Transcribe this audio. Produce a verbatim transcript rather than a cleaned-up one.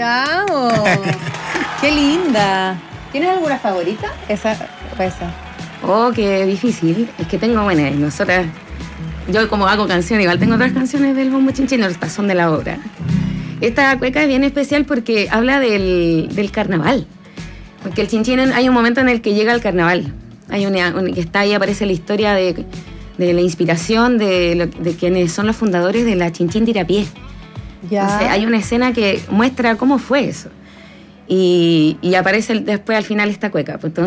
Bravo. Qué linda. ¿Tienes alguna favorita? Esa o esa. Oh, qué difícil. Es que tengo, bueno, nosotras, yo como hago canciones, igual tengo otras canciones del Bombo Chinchín, estas son de la obra. Esta cueca es bien especial porque habla del, del carnaval. Porque el Chinchín, hay un momento en el que llega al carnaval. Hay una, un, que está ahí, aparece la historia de, de la inspiración de, lo, de quienes son los fundadores de la Chinchín Tirapié. Ya. Entonces, hay una escena que muestra cómo fue eso. Y, y aparece después al final esta cueca. Pues,